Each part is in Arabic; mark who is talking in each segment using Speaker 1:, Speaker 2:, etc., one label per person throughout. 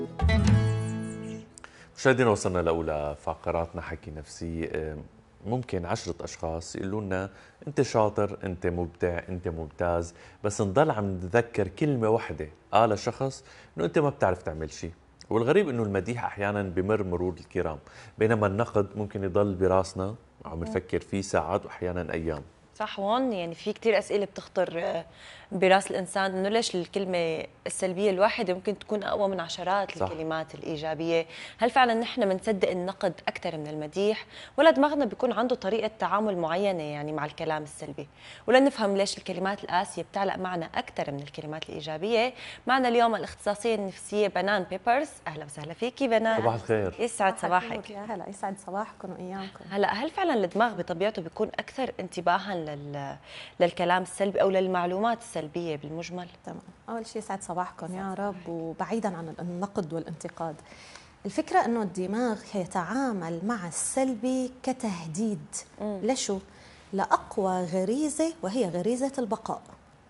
Speaker 1: مشاهدينا، وصلنا لأولى فقراتنا حكي نفسي. ممكن 10 أشخاص يقولوا لنا أنت شاطر، أنت مبدع، أنت ممتاز، بس نضل عم نتذكر كلمة واحدة قالها شخص إنه أنت ما بتعرف تعمل شيء. والغريب إنه المديح أحيانا بمر مرور الكرام، بينما النقد ممكن يضل براسنا وعم نفكر فيه ساعات وأحيانا أيام.
Speaker 2: صح. هون يعني في كتير أسئلة بتخطر براس الإنسان، إنه ليش الكلمة السلبية الواحدة ممكن تكون أقوى من عشرات
Speaker 1: صح.
Speaker 2: الكلمات الإيجابية؟ هل فعلا نحن بنصدق النقد أكثر من المديح، ولا دماغنا بيكون عنده طريقة تعامل معينة يعني مع الكلام السلبي؟ ولا نفهم ليش الكلمات القاسية بتعلق معنا أكثر من الكلمات الإيجابية؟ معنا اليوم الاختصاصية النفسية بنان بيبرز. أهلا وسهلا فيكي بنان.
Speaker 1: صباح الخير.
Speaker 2: يسعد صباحك.
Speaker 3: يا هلا، يسعد صباحكم وأيامكم.
Speaker 2: هلا، هل فعلا الدماغ بطبيعته بيكون أكثر انتباها للكلام السلبي أو للمعلومات السلبية بالمجمل؟
Speaker 3: تمام. أول شيء يسعد صباحكم يا رب. وبعيدا عن النقد والانتقاد، الفكرة إنه الدماغ يتعامل مع السلبي كتهديد. لشو؟ لأقوى غريزة، وهي غريزة البقاء.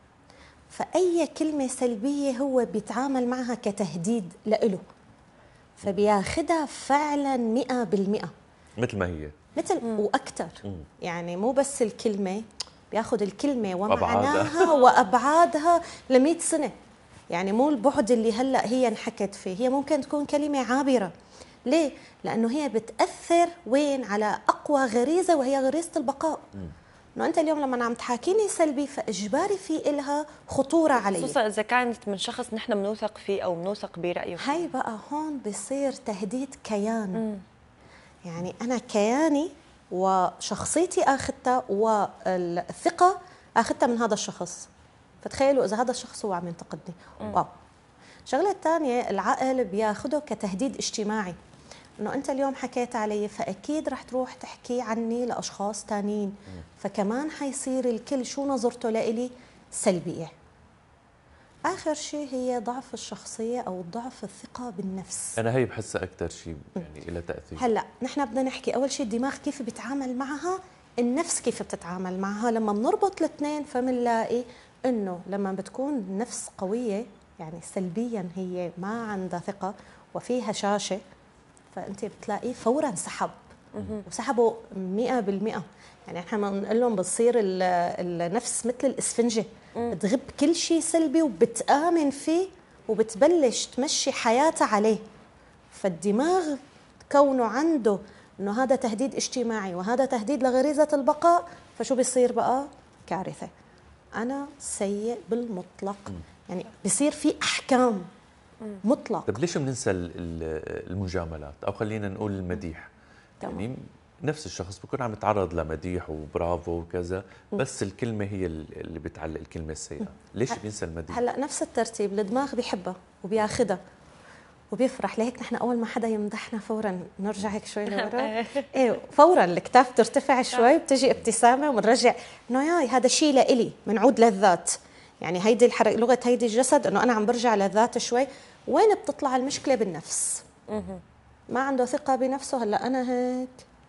Speaker 3: فأي كلمة سلبية هو بيتعامل معها كتهديد لإله، فبياخدها فعلا 100%،
Speaker 1: مثل ما هي،
Speaker 3: مثل وأكثر. يعني مو بس الكلمة، بياخذ الكلمة ومعناها وأبعادها ل100 سنة. يعني مو البعد اللي هلأ هي انحكت فيه، هي ممكن تكون كلمة عابرة. ليه؟ لأنه هي بتأثر وين؟ على أقوى غريزة، وهي غريزة البقاء. إنه أنت اليوم لما عم تحاكيني سلبي، فإجباري في إلها خطورة علي،
Speaker 2: خصوصا إذا كانت من شخص نحن بنوثق فيه أو بنوثق برأيه.
Speaker 3: هاي بقى هون بصير تهديد كيان. يعني أنا كياني وشخصيتي أخذتها، والثقة أخذتها من هذا الشخص. فتخيلوا إذا هذا الشخص هو عم ينتقدني. واو. الشغلة الثانية، العقل بياخده كتهديد اجتماعي، إنه أنت اليوم حكيت علي، فأكيد رح تروح تحكي عني لأشخاص تانيين، فكمان حيصير الكل شو نظرته لإلي سلبية. آخر شيء هي ضعف الشخصية أو ضعف الثقة بالنفس.
Speaker 1: أنا هي بحسها أكثر شيء يعني إلى تأثير.
Speaker 3: هلا نحن بدنا نحكي أول شيء الدماغ كيف بيتعامل معها، النفس كيف بتتعامل معها. لما بنربط الاثنين فبنلاقي إنه لما بتكون النفس قوية، يعني سلبيا هي ما عندها ثقة وفيها هشاشة، فأنت بتلاقيه فورا سحب، وسحبوا 100%. يعني احنا ما بنقول لهم بتصير النفس مثل الإسفنجة، بتغب كل شيء سلبي وبتآمن فيه وبتبلش تمشي حياتها عليه. فالدماغ كونه عنده انه هذا تهديد اجتماعي وهذا تهديد لغريزة البقاء، فشو بيصير بقى؟ كارثة. أنا سيء بالمطلق. يعني بيصير في أحكام مطلق.
Speaker 1: طيب ليش بننسى المجاملات، او خلينا نقول المديح؟ يعني نفس الشخص بيكون عم يتعرض لمديح وبرافو وكذا، بس الكلمه هي اللي بتعلق الكلمه السيئه. ليش بينسى المديح؟
Speaker 3: هلا نفس الترتيب، الدماغ بيحبها وبياخدها وبيفرح. لهيك نحن اول ما حدا يمدحنا فورا نرجع هيك شوي لورا. ايه، فورا الكتاف ترتفع شوي، بتجي ابتسامه وبنرجع انه ياي هذا شيء لإلي، بنعود للذات. يعني هيدي الحركه، لغه هيدي الجسد، انه انا عم برجع للذات شوي. وين بتطلع المشكله؟ بالنفس. ما عنده ثقه بنفسه. هلا انا هيك،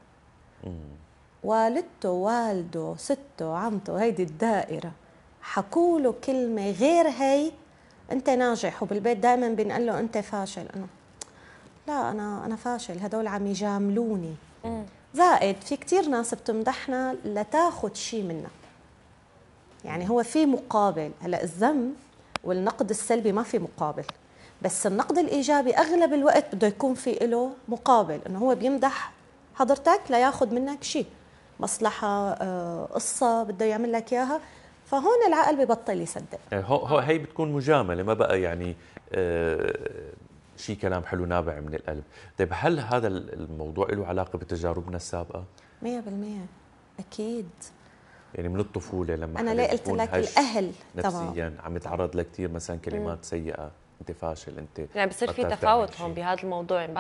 Speaker 3: والدته، والده، سته، عمته، هيدي الدائره حكوا له كلمه غير هي، انت ناجح. وبالبيت دائما بنقول له انت فاشل. انه لا، انا فاشل، هدول عم يجاملوني. زائد في كثير ناس بتمدحنا لتاخذ شيء منا. يعني هو في مقابل. هلا الذم والنقد السلبي ما في مقابل، بس النقد الايجابي اغلب الوقت بده يكون في له مقابل، انه هو بيمدح حضرتك لياخذ منك شيء، مصلحه، قصه بده يعمل لك اياها. فهون العقل ببطل يصدق.
Speaker 1: هي بتكون مجامله، ما بقى يعني شيء كلام حلو نابع من القلب. طيب هل هذا الموضوع له علاقه بتجاربنا السابقه؟
Speaker 3: 100% اكيد.
Speaker 1: يعني من الطفوله لما
Speaker 3: انا ليه قلت لك الاهل
Speaker 1: نفسيا عم يتعرض لكثير مثلا كلمات سيئه، انت فاشل، انت
Speaker 2: يعني بصير في تفاوت هون بهذا الموضوع.